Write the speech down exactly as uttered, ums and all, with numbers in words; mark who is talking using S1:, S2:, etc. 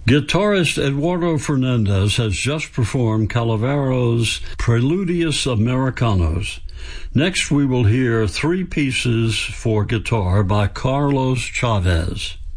S1: Guitarist Eduardo Fernandez has just performed Calavero's Preludios Americanos. Next, we will hear three pieces for guitar by Carlos Chavez.